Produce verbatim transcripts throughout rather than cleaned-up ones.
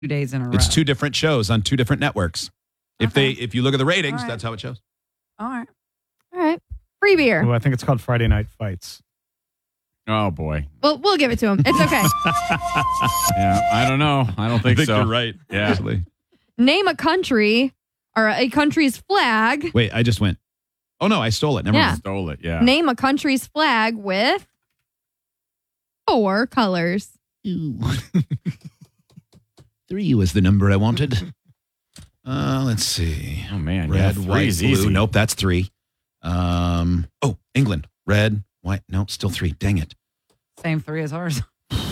two days in a row. It's two different shows on two different networks. If Okay. they, if you look at the ratings, All right. that's how it shows. All right. All right. Free beer. Well, I think it's called Friday Night Fights. Oh, boy. Well, we'll give it to him. It's okay. Yeah, I don't know. I don't think, I think so. you're right. Yeah. Actually. Name a country or a country's flag. Wait, I just went. Oh no, I stole it. Never Yeah. mind. Stole it, yeah. Name a country's flag with four colors. Three was the number I wanted. Uh, let's see. Oh, man. Red, yeah, three white, is blue. easy. Nope, that's three. Um. Oh, England. Red, white. Nope, still three. Dang it. Same three as ours.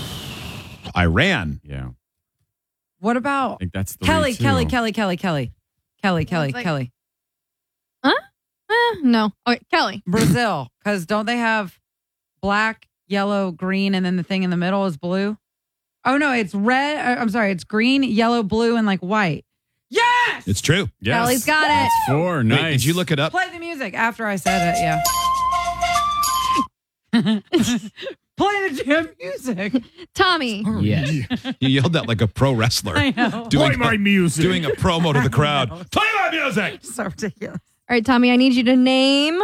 Iran. Yeah. What I about think that's three, Kelly, too. Kelly, Kelly, Kelly, Kelly, Kelly, Kelly, like- Kelly? Eh, no. Okay, Kelly. Brazil, because don't they have black, yellow, green, and then the thing in the middle is blue? Oh, no, it's red. uh, I'm sorry, it's green, yellow, blue, and like white. Yes! It's true. Yes. Kelly's got it. That's four. Wait, Nice. did you look it up? Play the music after I said it, yeah. Play the damn music. Tommy. Yes. You yelled that like a pro wrestler. I know. Doing, Play my music. doing a promo to the crowd. I know. Play my music. So ridiculous. All right, Tommy, I need you to name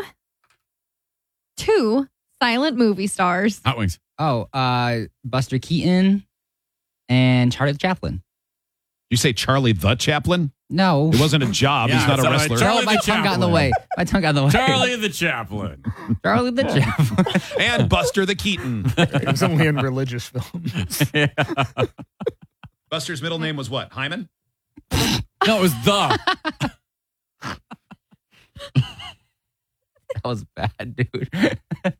two silent movie stars. Hot Wings. Oh, uh, Buster Keaton and Charlie Chaplin. You say Charlie the Chaplin? No. It wasn't a job. Yeah, He's not a it's all right. wrestler. Charlie Oh, my the tongue got in the Chaplin. way. My tongue got in the way. Charlie the Chaplain. Charlie the Chaplin. And Buster the Keaton. It was only in religious films. Yeah. Buster's middle name was what? Hyman? No, it was the. That was bad, dude.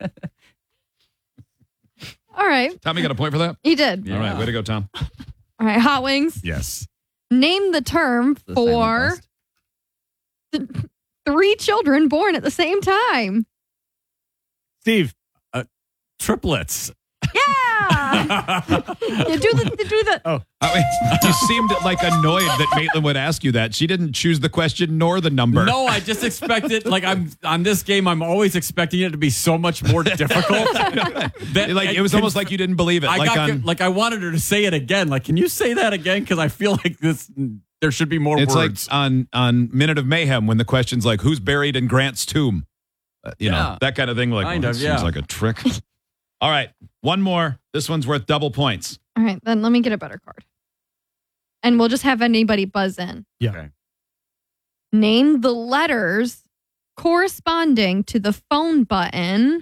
All right. Tommy got a point for that? He did. Yeah. All right, way to go, Tom. All right, Hot Wings. Yes. Name the term The for silent bust. three children born at the same time. Steve, uh, triplets. Yeah. You do the do the Oh, I mean, you seemed like annoyed that Maitland would ask you that. She didn't choose the question nor the number. No, I just expected, like, I'm on this game, I'm always expecting it to be so much more difficult. that, Like it was can- almost like you didn't believe it. I like got, on, like I wanted her to say it again. Like, can you say that again? Because I feel like this, there should be more it's words. like on on Minute of Mayhem when the question's like, "Who's buried in Grant's tomb?" Uh, you know Yeah. that kind of thing. Like, Kind well, of, that yeah. seems like a trick. All right, one more. This one's worth double points. All right, then let me get a better card. And we'll just have anybody buzz in. yeah. Okay. Name the letters corresponding to the phone button.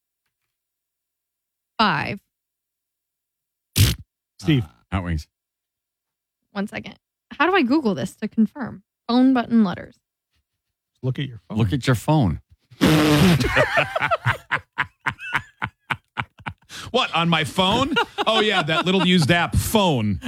Five. Steve. Hot Wings. One second. How do I Google this to confirm? Phone button letters. Look at your phone. Look at your phone. What, on my phone? Oh, yeah, that little used app, phone.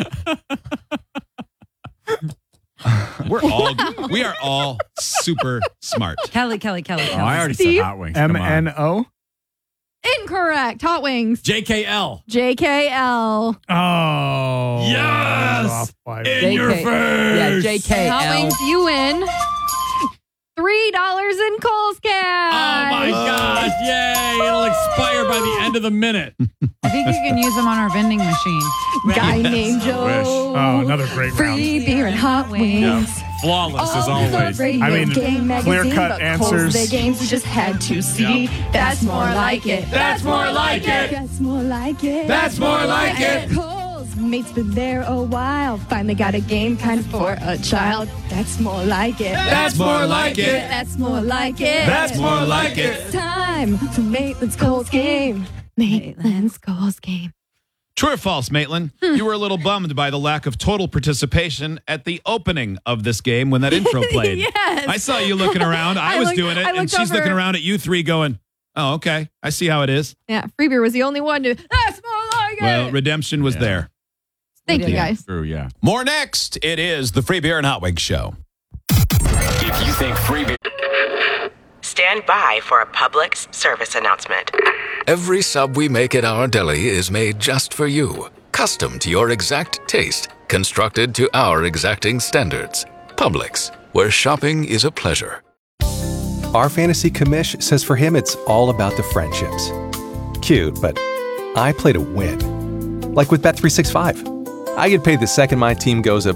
We're all, we are all super smart. Kelly, Kelly, Kelly, Oh, Kelly. I already Steve? said Hot Wings. M Come on. N O? Incorrect. Hot Wings. J K L. J K L. Oh. Yes! Off by In your face. Yeah, J K Hot L. Wings, you win three dollars in Kohl's Oh cash. my gosh. Yay. It'll expire by the end of the minute. I think you can use them on our vending machine. Guy named Joe. Oh, another great round. Free beer and hot wings. Flawless as always. I mean, clear-cut answers. The games we just had to see. That's more like it. That's more like it. That's more like it. That's more like it. Cole's mate's been there a while. Finally got a game kind of for a child. That's more like it. That's more like it. That's more like it. That's more like It's time for Maitland's Cole's game. Maitland's Cole's game. True or false, Maitland? You were a little bummed by the lack of total participation at the opening of this game when that intro played. Yes. I saw you looking around. I, I was looked- doing it, I and looked she's over- looking around at you three going, oh, okay. I see how it is. Yeah, Free Beer was the only one to. That's more like it. Well, redemption was Yeah. there. Thank you, guys. True, yeah. More next. It is the Free Beer and Hot Wings Show. If you think free beer. Stand by for a public service announcement. Every sub we make at our deli is made just for you, custom to your exact taste, constructed to our exacting standards. Publix, where shopping is a pleasure. Our fantasy commish says for him it's all about the friendships. Cute, but I play to win. Like with Bet three sixty-five. I get paid the second my team goes